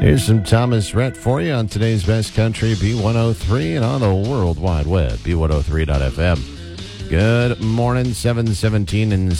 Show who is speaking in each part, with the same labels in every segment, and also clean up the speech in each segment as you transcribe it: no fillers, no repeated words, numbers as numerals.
Speaker 1: Here's some Thomas Rhett for you on today's Best Country B103 and on the World Wide Web, B103.fm. Good morning, 7:17 and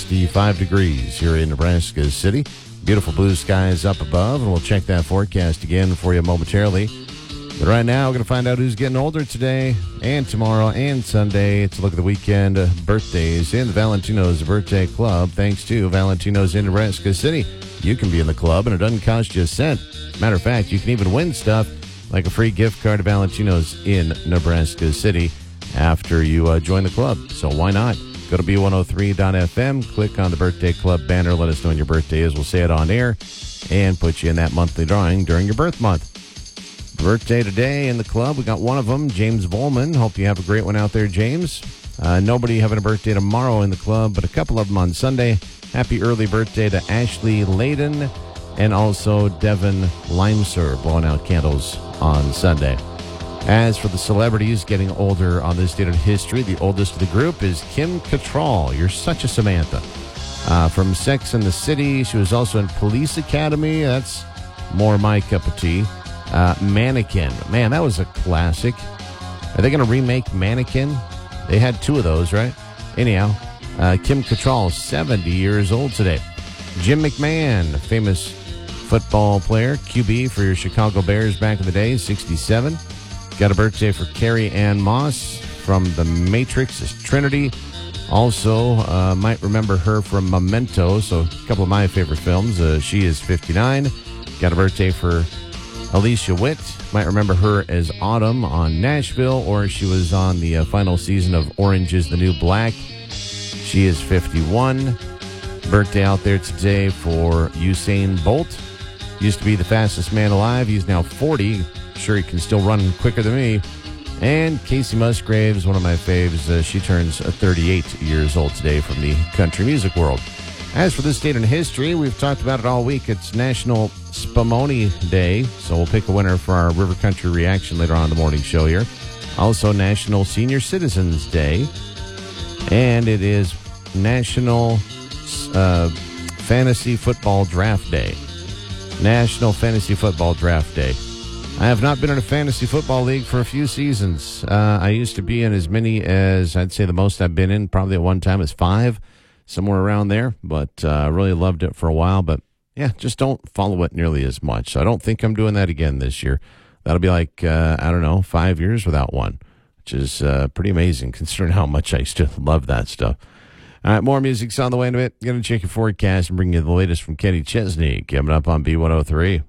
Speaker 1: 65 degrees here in Nebraska City. Beautiful blue skies up above, and we'll check that forecast again for you momentarily. But right now, we're going to find out who's getting older today and tomorrow and Sunday. It's a look at the weekend birthdays in the Valentino's Birthday Club. Thanks to Valentino's in Nebraska City, you can be in the club, and it doesn't cost you a cent. Matter of fact, you can even win stuff like a free gift card to Valentino's in Nebraska City after you join the club. So why not? Go to B103.fm, click on the Birthday Club banner, let us know when your birthday is. We'll say it on air and put you in that monthly drawing during your birth month. Birthday today in the club, we got one of them, James Volman. Hope you have a great one out there, James. Nobody having a birthday tomorrow in the club, but a couple of them on Sunday. Happy early birthday to Ashley Layden and also Devin Limser, blowing out candles on Sunday. As for the celebrities getting older on this date in history, the oldest of the group is Kim Cattrall. You're such a Samantha. From Sex and the City, she was also in Police Academy. That's more my cup of tea. Mannequin. Man, that was a classic. Are they going to remake Mannequin? They had two of those, right? Anyhow, Kim Cattrall, 70 years old today. Jim McMahon, famous football player, QB for your Chicago Bears back in the day, 67. Got a birthday for Carrie Ann Moss from The Matrix as Trinity. Also, might remember her from Memento, so a couple of my favorite films. She is 59. Got a birthday for Alicia Witt. Might remember her as Autumn on Nashville, or she was on the final season of Orange is the New Black. She is 51. Birthday out there today for Usain Bolt. Used to be the fastest man alive. He's now 40. Sure, he can still run quicker than me. And Casey Musgraves, one of my faves, she turns 38 years old today from the country music world. As for this date in history, we've talked about it all week. It's National Spumoni Day, so we'll pick a winner for our River Country reaction later on in the morning show here. Also National Senior Citizens Day, and it is National Fantasy Football Draft Day. National Fantasy Football Draft Day. I have not been in a fantasy football league for a few seasons. I used to be in as many as, I'd say the most I've been in probably at one time is 5, somewhere around there. But I really loved it for a while. But yeah, just don't follow it nearly as much. So I don't think I'm doing that again this year. That'll be like, 5 years without one, which is pretty amazing considering how much I used to love that stuff. All right, more music's on the way in a bit. Going to check your forecast and bring you the latest from Kenny Chesney coming up on B103.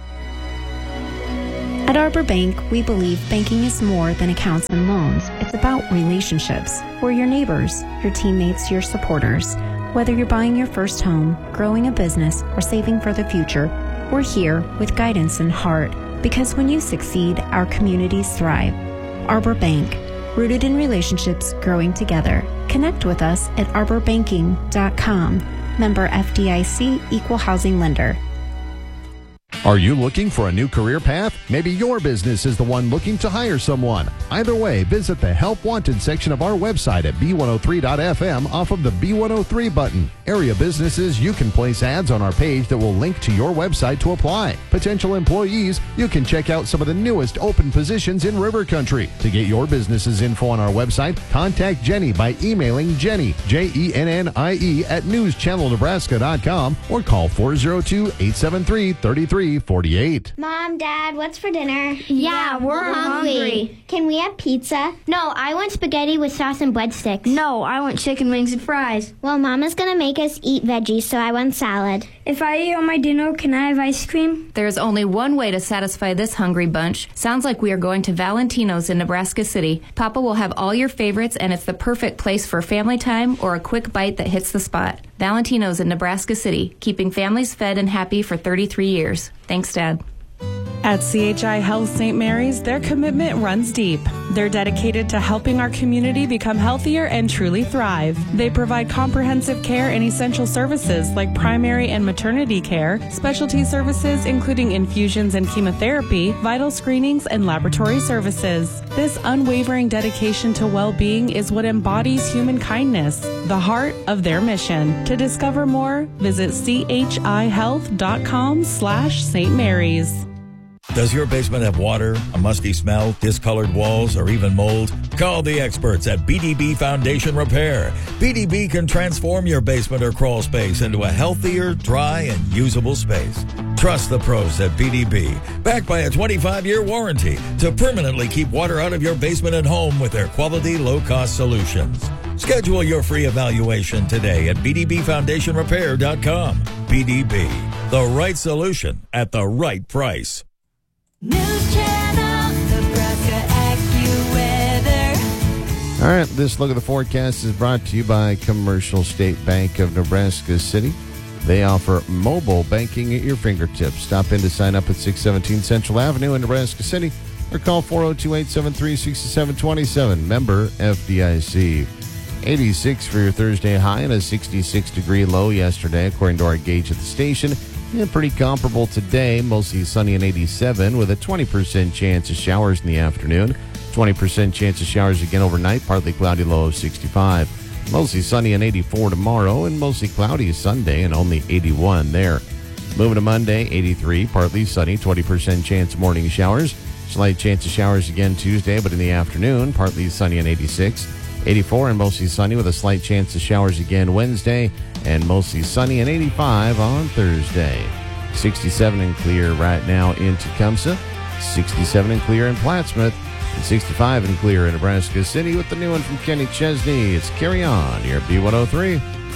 Speaker 2: At Arbor Bank, we believe banking is more than accounts and loans. It's about relationships. We're your neighbors, your teammates, your supporters. Whether you're buying your first home, growing a business, or saving for the future, we're here with guidance and heart. Because when you succeed, our communities thrive. Arbor Bank, rooted in relationships, growing together. Connect with us at arborbanking.com. Member FDIC, Equal Housing Lender.
Speaker 3: Are you looking for a new career path? Maybe your business is the one looking to hire someone. Either way, visit the Help Wanted section of our website at B103.fm off of the B103 button. Area businesses, you can place ads on our page that will link to your website to apply. Potential employees, you can check out some of the newest open positions in River Country. To get your business's info on our website, contact Jenny by emailing Jenny, Jennie, at newschannelnebraska.com or call 402-873-3348.
Speaker 4: Mom, Dad, what's for dinner?
Speaker 5: Yeah, we're hungry.
Speaker 4: Can we have pizza?
Speaker 5: No, I want spaghetti with sauce and breadsticks.
Speaker 6: No, I want chicken wings and fries.
Speaker 4: Well, Mama's going to make us eat veggies, so I want salad.
Speaker 6: If I eat all my dinner, can I have ice cream?
Speaker 7: There's only one way to satisfy this hungry bunch. Sounds like we are going to Valentino's in Nebraska City. Papa will have all your favorites, and it's the perfect place for family time or a quick bite that hits the spot. Valentino's in Nebraska City, keeping families fed and happy for 33 years. Thanks, Dad.
Speaker 8: At CHI Health St. Mary's, their commitment runs deep. They're dedicated to helping our community become healthier and truly thrive. They provide comprehensive care and essential services like primary and maternity care, specialty services including infusions and chemotherapy, vital screenings, and laboratory services. This unwavering dedication to well-being is what embodies human kindness, the heart of their mission. To discover more, visit chihealth.com/St. Mary's.
Speaker 9: Does your basement have water, a musty smell, discolored walls, or even mold? Call the experts at BDB Foundation Repair. BDB can transform your basement or crawl space into a healthier, dry, and usable space. Trust the pros at BDB, backed by a 25-year warranty to permanently keep water out of your basement and home with their quality, low-cost solutions. Schedule your free evaluation today at bdbfoundationrepair.com. BDB, the right solution at the right price.
Speaker 10: News Channel, Nebraska AccuWeather.
Speaker 1: All right, this look at the forecast is brought to you by Commercial State Bank of Nebraska City. They offer mobile banking at your fingertips. Stop in to sign up at 617 Central Avenue in Nebraska City or call 402-873-6727. Member FDIC. 86 for your Thursday high and a 66-degree low yesterday, according to our gauge at the station. And pretty comparable today, mostly sunny and 87 with a 20% chance of showers in the afternoon. 20% chance of showers again overnight, partly cloudy, low of 65. Mostly sunny and 84 tomorrow, and mostly cloudy Sunday and only 81 there. Moving to Monday, 83, partly sunny, 20% chance of morning showers. Slight chance of showers again Tuesday, but in the afternoon, partly sunny and 86. 84 and mostly sunny with a slight chance of showers again Wednesday, and mostly sunny and 85 on Thursday. 67 and clear right now in Tecumseh, 67 and clear in Plattsmouth, and 65 and clear in Nebraska City with the new one from Kenny Chesney. It's Carry On here at B103.